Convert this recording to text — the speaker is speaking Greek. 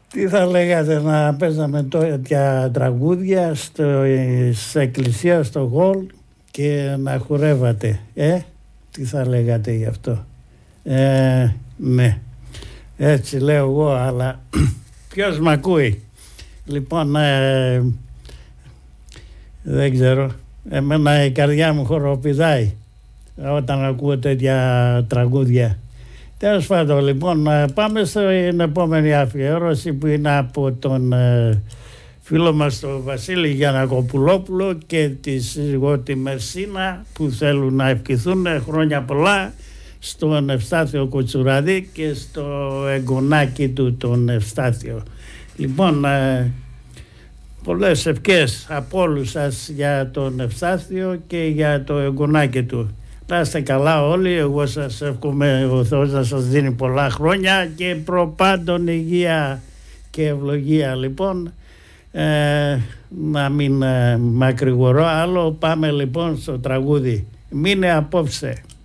Τι θα λέγατε να παίζαμε τέτοια τραγούδια σε εκκλησία, στο γολ και να χορεύατε, τι θα λέγατε γι' αυτό? Ναι, έτσι λέω εγώ, αλλά ποιος μ' ακούει? Λοιπόν, δεν ξέρω, εμένα η καρδιά μου χοροπηδάει όταν ακούω τέτοια τραγούδια. Τέλος πάντων, λοιπόν, πάμε στην επόμενη αφιέρωση που είναι από τον φίλο μας τον Βασίλη Γιαννακοπουλόπουλο και τη σύζυγό τη Μερσίνα, που θέλουν να ευχηθούν χρόνια πολλά στον Ευστάθιο Κοτσουραδί και στο εγγονάκι του τον Ευστάθιο. Λοιπόν, πολλές ευχές από όλους σας για τον Ευστάθιο και για το εγγονάκι του. Να είστε καλά όλοι, εγώ σας εύχομαι ο Θεός να σας δίνει πολλά χρόνια και προπάντων υγεία και ευλογία. Λοιπόν, να μην μακρηγορώ άλλο, πάμε λοιπόν στο τραγούδι. Μείνε απόψε.